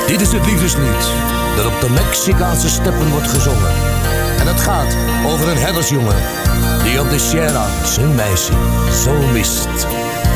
Dit is het liefdeslied dat op de Mexicaanse steppen wordt gezongen. En het gaat over een herdersjongen die op de Sierra zijn meisje zo mist.